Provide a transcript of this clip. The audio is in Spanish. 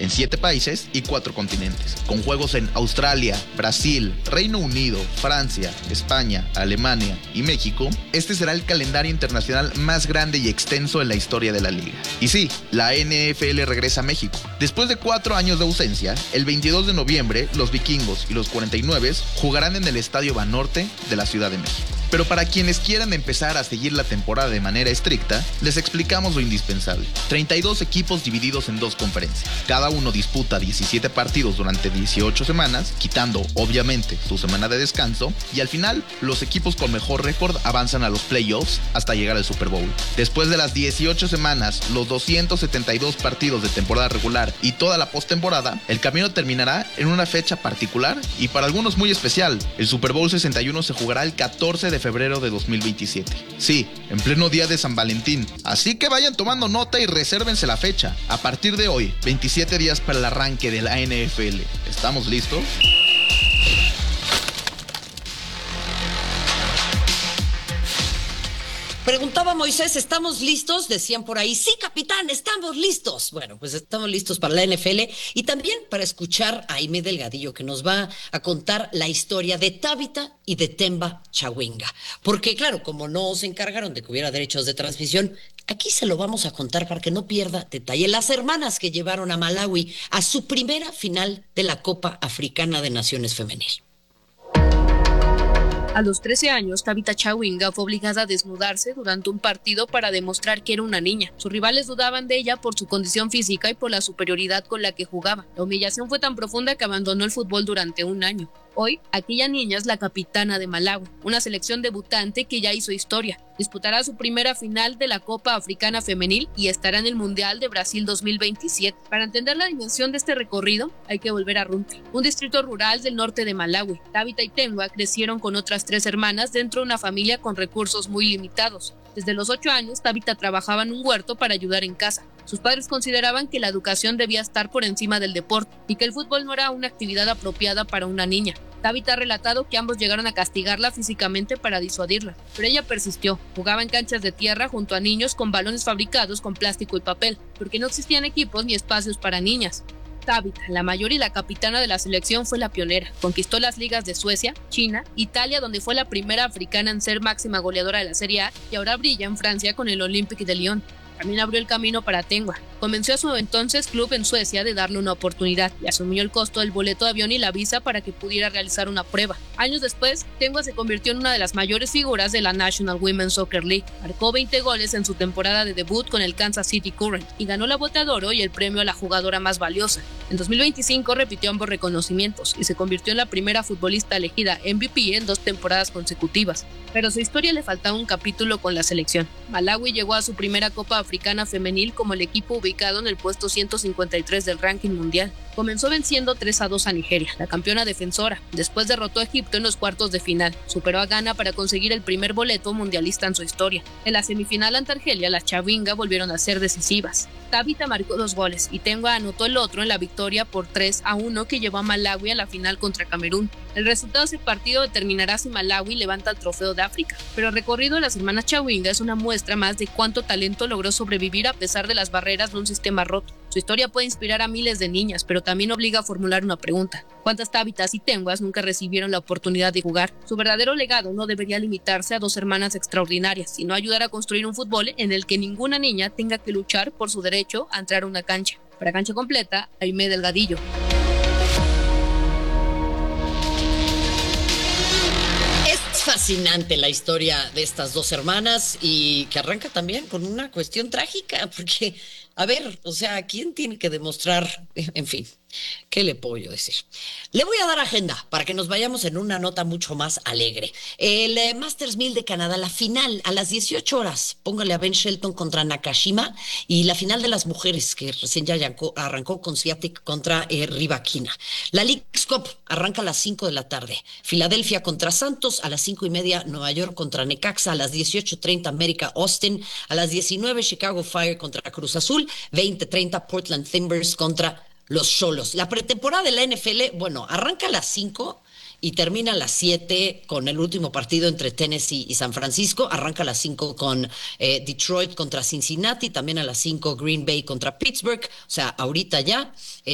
en 7 países y 4 continentes, con juegos en Australia, Brasil, Reino Unido, Francia, España, Alemania y México. Este será el calendario internacional más grande y extenso en la historia de la liga. Y sí, la NFL regresa a México. Después de 4 años de ausencia, el 22 de noviembre, los vikingos y los 49 jugarán en el Estadio Banorte de la Ciudad de México. Pero para quienes quieran empezar a seguir la temporada de manera estricta, les explicamos lo indispensable. 32 equipos divididos en 2 conferencias. Cada uno disputa 17 partidos durante 18 semanas, quitando obviamente su semana de descanso, y al final, los equipos con mejor récord avanzan a los playoffs hasta llegar al Super Bowl. Después de las 18 semanas, los 272 partidos de temporada regular y toda la postemporada, el camino terminará en una fecha particular y para algunos muy especial. El Super Bowl 61 se jugará el 14 de febrero de 2027. Sí, en pleno día de San Valentín. Así que vayan tomando nota y resérvense la fecha. A partir de hoy, 27 días para el arranque de la NFL. ¿Estamos listos? Preguntaba Moisés, ¿estamos listos? Decían por ahí, sí, capitán, estamos listos. Bueno, pues estamos listos para la NFL y también para escuchar a Aimé Delgadillo, que nos va a contar la historia de Tabitha y de Themba Chawinga. Porque claro, como no se encargaron de que hubiera derechos de transmisión, aquí se lo vamos a contar para que no pierda detalle. Las hermanas que llevaron a Malawi a su primera final de la Copa Africana de Naciones Femenil. A los 13 años, Tabitha Chawinga fue obligada a desnudarse durante un partido para demostrar que era una niña. Sus rivales dudaban de ella por su condición física y por la superioridad con la que jugaba. La humillación fue tan profunda que abandonó el fútbol durante un año. Hoy, aquella niña es la capitana de Malawi, una selección debutante que ya hizo historia. Disputará su primera final de la Copa Africana Femenil y estará en el Mundial de Brasil 2027. Para entender la dimensión de este recorrido, hay que volver a Rumpi, un distrito rural del norte de Malawi. Tabitha y Themba crecieron con otras 3 hermanas dentro de una familia con recursos muy limitados. Desde los 8 años, Tabitha trabajaba en un huerto para ayudar en casa. Sus padres consideraban que la educación debía estar por encima del deporte y que el fútbol no era una actividad apropiada para una niña. Tabitha ha relatado que ambos llegaron a castigarla físicamente para disuadirla, pero ella persistió. Jugaba en canchas de tierra junto a niños con balones fabricados con plástico y papel, porque no existían equipos ni espacios para niñas. Tabitha, la mayor y la capitana de la selección, fue la pionera. Conquistó las ligas de Suecia, China, Italia, donde fue la primera africana en ser máxima goleadora de la Serie A, y ahora brilla en Francia con el Olympique de Lyon. También abrió el camino para Themba. Convenció a su entonces club en Suecia de darle una oportunidad y asumió el costo del boleto de avión y la visa para que pudiera realizar una prueba. Años después, Themba se convirtió en una de las mayores figuras de la National Women's Soccer League. Marcó 20 goles en su temporada de debut con el Kansas City Current y ganó la Bota de Oro y el premio a la jugadora más valiosa. En 2025 repitió ambos reconocimientos y se convirtió en la primera futbolista elegida MVP en 2 temporadas consecutivas. Pero a su historia le faltaba un capítulo con la selección. Malawi llegó a su primera Copa Africana Femenil como el equipo ubicado en el puesto 153 del ranking mundial. Comenzó venciendo 3-2 a Nigeria, la campeona defensora. Después derrotó a Egipto en los cuartos de final. Superó a Ghana para conseguir el primer boleto mundialista en su historia. En la semifinal ante Argelia, las Chawinga volvieron a ser decisivas. Tabitha marcó 2 goles y Themba anotó el otro en la victoria por 3-1 que llevó a Malawi a la final contra Camerún. El resultado de ese partido determinará si Malawi levanta el trofeo de África. Pero el recorrido de las hermanas Chawinga es una muestra más de cuánto talento logró sobrevivir a pesar de las barreras de un sistema roto. Su historia puede inspirar a miles de niñas, pero también obliga a formular una pregunta. ¿Cuántas Tabithas y Thembas nunca recibieron la oportunidad de jugar? Su verdadero legado no debería limitarse a 2 hermanas extraordinarias, sino ayudar a construir un fútbol en el que ninguna niña tenga que luchar por su derecho a entrar a una cancha. Para Cancha Completa, Aimé Delgadillo. Es fascinante la historia de estas 2 hermanas y que arranca también con una cuestión trágica, porque, a ver, o sea, ¿quién tiene que demostrar? En fin, ¿qué le puedo yo decir? Le voy a dar agenda para que nos vayamos en una nota mucho más alegre. El Masters 1000 de Canadá, la final a las 18 horas. Póngale a Ben Shelton contra Nakashima y la final de las mujeres que recién ya arrancó con Swiatek contra Rybakina. La Leagues Cup arranca a las 5 de la tarde. Filadelfia contra Santos a las 5:30. Nueva York contra Necaxa a las 18:30. América Austin a las 19. Chicago Fire contra Cruz Azul. 20:30 Portland Timbers contra los Xolos. La pretemporada de la NFL, bueno, arranca a las 5 y termina a las 7 con el último partido entre Tennessee y San Francisco. Arranca a las 5 con Detroit contra Cincinnati, también a las 5 Green Bay contra Pittsburgh. O sea, ahorita ya